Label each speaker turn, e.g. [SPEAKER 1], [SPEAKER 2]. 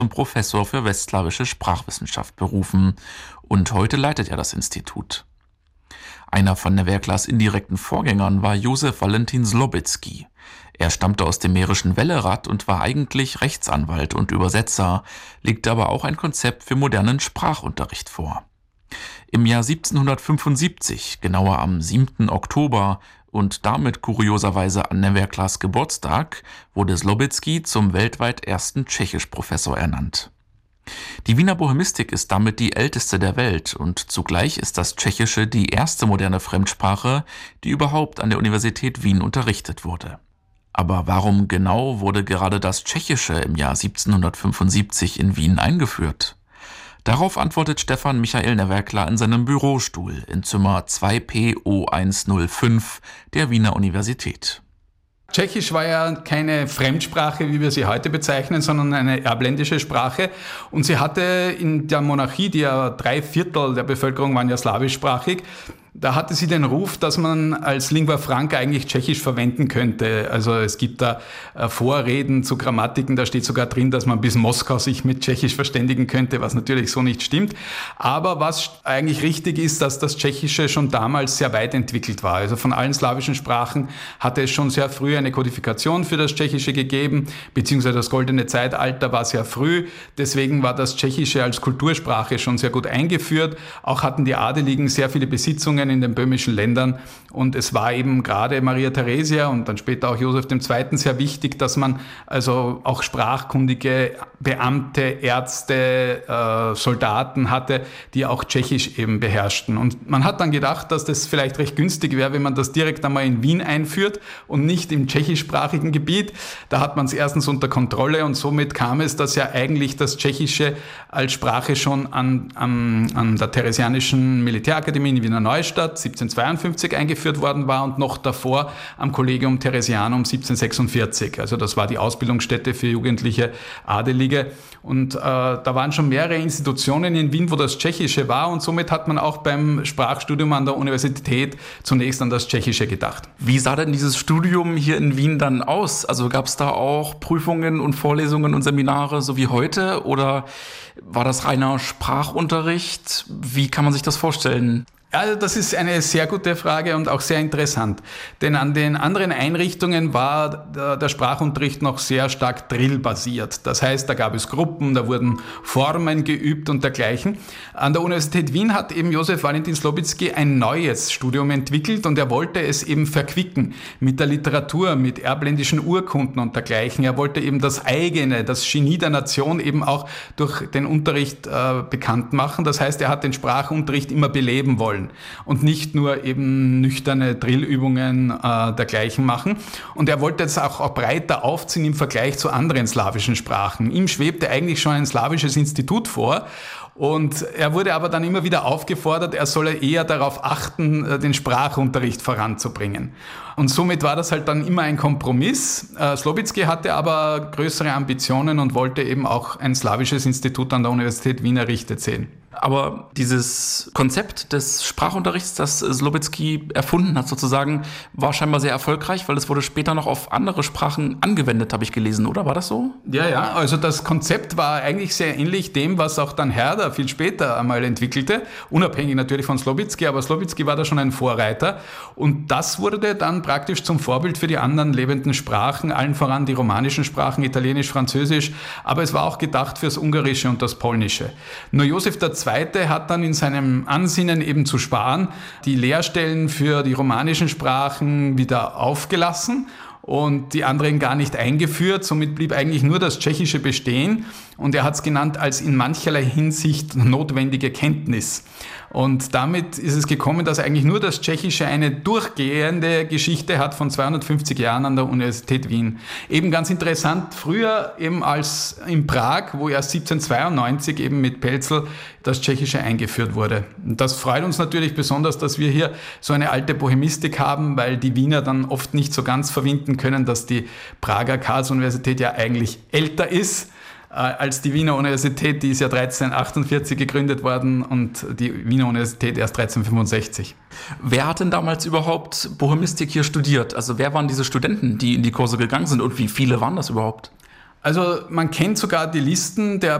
[SPEAKER 1] zum Professor für westslawische Sprachwissenschaft berufen und heute leitet er das Institut. Einer von Newerklas indirekten Vorgängern war Josef Valentin Zlobitzky. Er stammte aus dem mährischen Wellerat und war eigentlich Rechtsanwalt und Übersetzer, legte aber auch ein Konzept für modernen Sprachunterricht vor. Im Jahr 1775, genauer am 7. Oktober und damit kurioserweise an Newerklas Geburtstag, wurde Zlobitzky zum weltweit ersten Tschechischprofessor ernannt. Die Wiener Bohemistik ist damit die älteste der Welt und zugleich ist das Tschechische die erste moderne Fremdsprache, die überhaupt an der Universität Wien unterrichtet wurde. Aber warum genau wurde gerade das Tschechische im Jahr 1775 in Wien eingeführt? Darauf antwortet Stefan Michael Newerkla in seinem Bürostuhl in Zimmer 2PO105 der Wiener Universität.
[SPEAKER 2] Tschechisch war ja keine Fremdsprache, wie wir sie heute bezeichnen, sondern eine erbländische Sprache. Und sie hatte in der Monarchie, die ja 3/4 der Bevölkerung waren ja slawischsprachig, da hatte sie den Ruf, dass man als Lingua Franca eigentlich Tschechisch verwenden könnte. Also es gibt da Vorreden zu Grammatiken, da steht sogar drin, dass man bis Moskau sich mit Tschechisch verständigen könnte, was natürlich so nicht stimmt. Aber was eigentlich richtig ist, dass das Tschechische schon damals sehr weit entwickelt war. Also von allen slawischen Sprachen hatte es schon sehr früh eine Kodifikation für das Tschechische gegeben, beziehungsweise das goldene Zeitalter war sehr früh. Deswegen war das Tschechische als Kultursprache schon sehr gut eingeführt. Auch hatten die Adeligen sehr viele Besitzungen in den böhmischen Ländern und es war eben gerade Maria Theresia und dann später auch Josef II. Sehr wichtig, dass man also auch sprachkundige Beamte, Ärzte, Soldaten hatte, die auch Tschechisch eben beherrschten. Und man hat dann gedacht, dass das vielleicht recht günstig wäre, wenn man das direkt einmal in Wien einführt und nicht im tschechischsprachigen Gebiet. Da hat man es erstens unter Kontrolle und somit kam es, dass ja eigentlich das Tschechische als Sprache schon an der Theresianischen Militärakademie in Wiener Neustadt 1752 eingeführt worden war und noch davor am Collegium Theresianum 1746. Also das war die Ausbildungsstätte für jugendliche Adelige. Und da waren schon mehrere Institutionen in Wien, wo das Tschechische war und somit hat man auch beim Sprachstudium an der Universität zunächst an das Tschechische gedacht.
[SPEAKER 1] Wie sah denn dieses Studium hier in Wien dann aus? Also gab es da auch Prüfungen und Vorlesungen und Seminare so wie heute oder war das reiner Sprachunterricht? Wie kann man sich das vorstellen?
[SPEAKER 2] Also das ist eine sehr gute Frage und auch sehr interessant, denn an den anderen Einrichtungen war der Sprachunterricht noch sehr stark drillbasiert. Das heißt, da gab es Gruppen, da wurden Formen geübt und dergleichen. An der Universität Wien hat eben Josef Valentin Zlobitzky ein neues Studium entwickelt und er wollte es eben verquicken mit der Literatur, mit erbländischen Urkunden und dergleichen. Er wollte eben das eigene, das Genie der Nation eben auch durch den Unterricht bekannt machen. Das heißt, er hat den Sprachunterricht immer beleben wollen und nicht nur eben nüchterne Drillübungen dergleichen machen. Und er wollte es auch breiter aufziehen im Vergleich zu anderen slawischen Sprachen. Ihm schwebte eigentlich schon ein slawisches Institut vor. Und er wurde aber dann immer wieder aufgefordert, er solle eher darauf achten, den Sprachunterricht voranzubringen. Und somit war das halt dann immer ein Kompromiss. Zlobitzky hatte aber größere Ambitionen und wollte eben auch ein slawisches Institut an der Universität Wien errichtet sehen.
[SPEAKER 1] Aber dieses Konzept des Sprachunterrichts, das Zlobitzky erfunden hat sozusagen, war scheinbar sehr erfolgreich, weil es wurde später noch auf andere Sprachen angewendet, habe ich gelesen, oder? War das so?
[SPEAKER 2] Ja, also das Konzept war eigentlich sehr ähnlich dem, was auch dann Herder viel später einmal entwickelte, unabhängig natürlich von Zlobitzky, aber Zlobitzky war da schon ein Vorreiter und das wurde dann praktisch zum Vorbild für die anderen lebenden Sprachen, allen voran die romanischen Sprachen, Italienisch, Französisch, aber es war auch gedacht fürs Ungarische und das Polnische. Nur Josef II. Hat dann in seinem Ansinnen eben zu sparen die Lehrstellen für die romanischen Sprachen wieder aufgelassen und die anderen gar nicht eingeführt. Somit blieb eigentlich nur das Tschechische bestehen und er hat es genannt als in mancherlei Hinsicht notwendige Kenntnis. Und damit ist es gekommen, dass eigentlich nur das Tschechische eine durchgehende Geschichte hat von 250 Jahren an der Universität Wien. Eben ganz interessant, früher eben als in Prag, wo erst 1792 eben mit Pelzel das Tschechische eingeführt wurde. Und das freut uns natürlich besonders, dass wir hier so eine alte Bohemistik haben, weil die Wiener dann oft nicht so ganz verwinden können, dass die Prager Karls-Universität ja eigentlich älter ist als die Wiener Universität, die ist ja 1348 gegründet worden und die Wiener Universität erst 1365.
[SPEAKER 1] Wer hat denn damals überhaupt Bohemistik hier studiert? Also wer waren diese Studenten, die in die Kurse gegangen sind und wie viele waren das überhaupt?
[SPEAKER 2] Also man kennt sogar die Listen der